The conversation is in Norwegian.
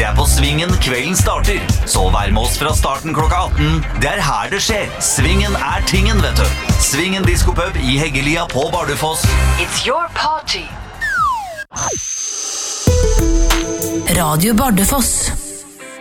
Det på Svingen kvelden starter, så vær med oss fra starten klokka 18. Det her det skjer. Svingen tingen, vet du. Svingen diskopub I Heggelia på Bardufoss. It's your party. Radio Bardufoss.